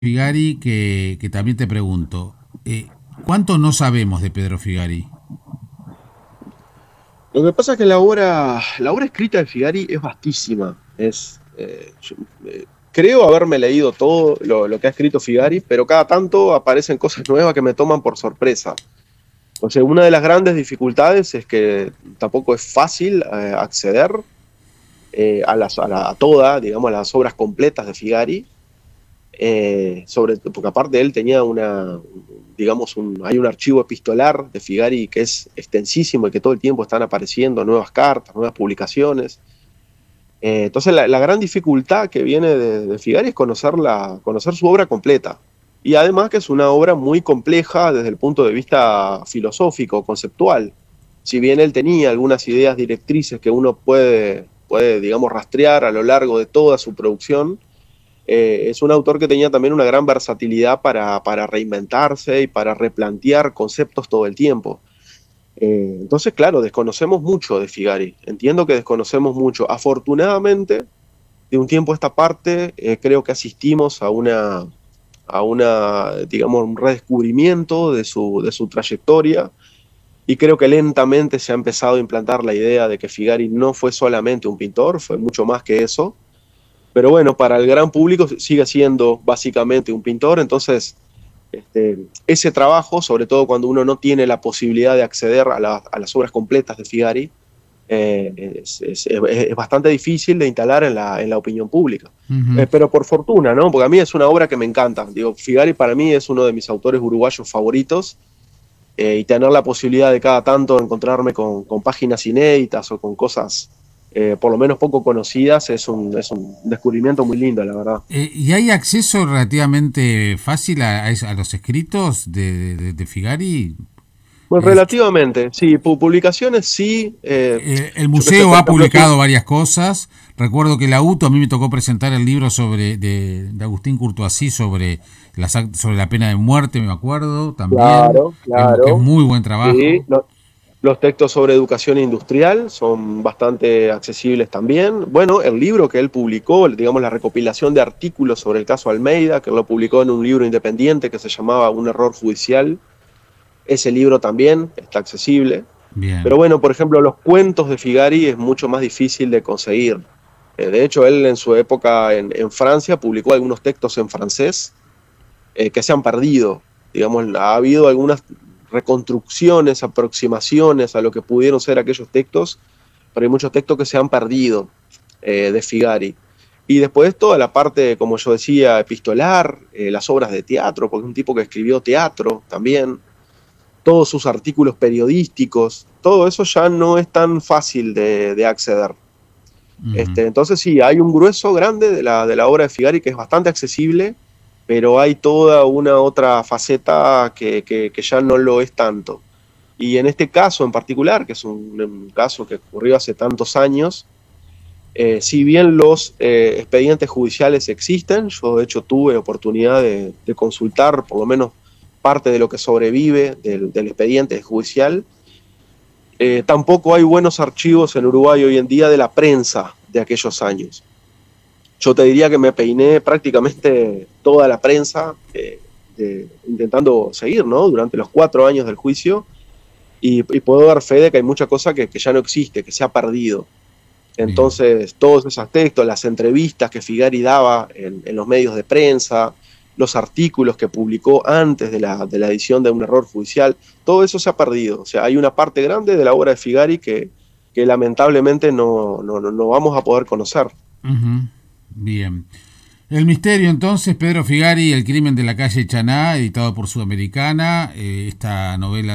Figari, que también te pregunto, ¿cuánto no sabemos de Pedro Figari? Lo que pasa es que la obra escrita de Figari es vastísima. Creo haberme leído todo lo que ha escrito Figari, pero cada tanto aparecen cosas nuevas que me toman por sorpresa. O sea, una de las grandes dificultades es que tampoco es fácil acceder a toda, digamos, a las obras completas de Figari. Porque aparte él tenía digamos, hay un archivo epistolar de Figari que es extensísimo y que todo el tiempo están apareciendo nuevas cartas, nuevas publicaciones. Entonces la gran dificultad que viene de Figari es conocer su obra completa. Y además que es una obra muy compleja desde el punto de vista filosófico, conceptual. Si bien él tenía algunas ideas directrices que uno puede, digamos, rastrear a lo largo de toda su producción, es un autor que tenía también una gran versatilidad para reinventarse y para replantear conceptos todo el tiempo. Entonces, claro, desconocemos mucho de Figari. Entiendo que desconocemos mucho. Afortunadamente, de un tiempo a esta parte, creo que asistimos digamos, un redescubrimiento de su trayectoria. Y creo que lentamente se ha empezado a implantar la idea de que Figari no fue solamente un pintor, fue mucho más que eso. Pero bueno, para el gran público sigue siendo básicamente un pintor. Entonces, ese trabajo, sobre todo cuando uno no tiene la posibilidad de acceder a las obras completas de Figari, es bastante difícil de instalar en la opinión pública. Ujú. Pero por fortuna, ¿no? Porque a mí es una obra que me encanta. Digo, Figari para mí es uno de mis autores uruguayos favoritos, y tener la posibilidad de cada tanto encontrarme con páginas inéditas o con cosas por lo menos poco conocidas es un descubrimiento muy lindo, la verdad. ¿Y hay acceso relativamente fácil a los escritos de Figari? Pues Es- relativamente, sí, publicaciones sí. el Yo qué sé, museo por ha ejemplo, publicado varias cosas. Recuerdo que la UTO a mí me tocó presentar el libro de Agustín Courtoisí sobre la pena de muerte, me acuerdo, también, claro, que es claro. muy buen Sí, trabajo. los textos sobre educación industrial son bastante accesibles también. Bueno, el libro que él publicó, digamos la recopilación de artículos sobre el caso Almeida, que él lo publicó en un libro independiente que se llamaba Un error judicial, ese libro también está accesible. Pero Bien. bueno, por ejemplo, los cuentos de Figari es mucho más difícil de conseguir. De hecho, él en su época en Francia publicó algunos textos en francés que se han perdido. Digamos, ha habido algunas reconstrucciones, aproximaciones a lo que pudieron ser aquellos textos, pero hay muchos textos que se han perdido de Figari. Y después toda la parte, como yo decía, epistolar, las obras de teatro, porque es un tipo que escribió teatro también, todos sus artículos periodísticos, todo eso ya no es tan fácil de acceder. Ujú. Entonces sí, hay un grueso grande de la obra de Figari que es bastante accesible, pero hay toda una otra faceta que ya no lo es tanto. Y en este caso en particular, que es un caso que ocurrió hace tantos años, si bien los expedientes judiciales existen, yo de hecho tuve oportunidad de consultar por lo menos parte de lo que sobrevive del expediente judicial. Tampoco hay buenos archivos en Uruguay hoy en día de la prensa de aquellos años. Yo te diría que me peiné prácticamente toda la prensa intentando seguir, ¿no? Durante los 4 años del juicio, y puedo dar fe de que hay mucha cosa que ya no existe, que se ha perdido. Bien. Entonces, todos esos textos, las entrevistas que Figari daba en los medios de prensa, los artículos que publicó antes de la edición de Un error judicial, todo eso se ha perdido. O sea, hay una parte grande de la obra de Figari que lamentablemente no vamos a poder conocer. Ujú. Bien. El misterio entonces, Pedro Figari, El crimen de la calle Chaná, editado por Sudamericana, esta novela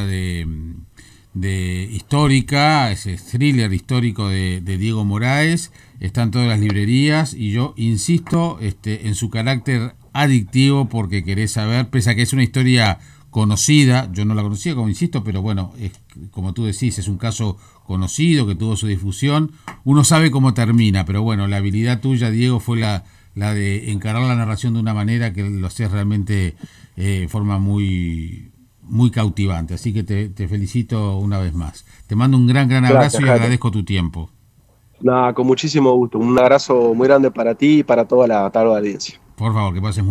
de histórica, ese thriller histórico de Diego Moraes, está en todas las librerías y yo insisto en su carácter adictivo porque querés saber, pese a que es una historia conocida, yo no la conocía como insisto, pero bueno, como tú decís, es un caso conocido que tuvo su difusión, uno sabe cómo termina, pero bueno, la habilidad tuya, Diego, fue la de encarar la narración de una manera que lo haces realmente forma muy cautivante. Así que te felicito una vez más. Te mando un gran abrazo Gracias, y Jairo. agradezco tu tiempo. Nada, con muchísimo gusto. Un abrazo muy grande para ti y para toda la audiencia. Por favor, que pases muy